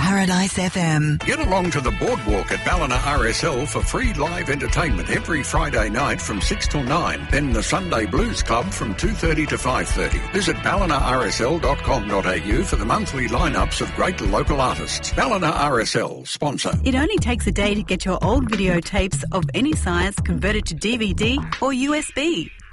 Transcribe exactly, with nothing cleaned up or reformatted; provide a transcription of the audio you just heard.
Paradise F M. Get along to the boardwalk at Ballina R S L for free live entertainment every Friday night from six till nine. Then the Sunday Blues Club from two thirty to five thirty. Visit ballina r s l dot com dot a u for the monthly lineups of great local artists. Ballina R S L, sponsor. It only takes a day to get your old videotapes of any size converted to D V D or U S B.